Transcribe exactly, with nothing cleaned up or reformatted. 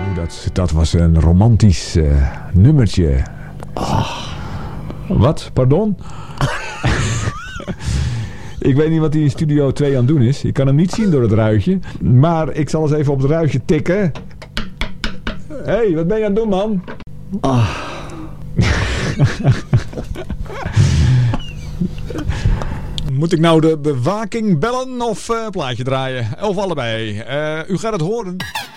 dat, dat was een romantisch uh, nummertje. Oh. Wat? Pardon? Ik weet niet wat hij in Studio twee aan het doen is. Ik kan hem niet zien door het ruitje. Maar ik zal eens even op het ruitje tikken. Hé, hey, wat ben je aan het doen, man? Oh. Moet ik nou de bewaking bellen of uh, plaatje draaien? Of allebei? Uh, u gaat het horen.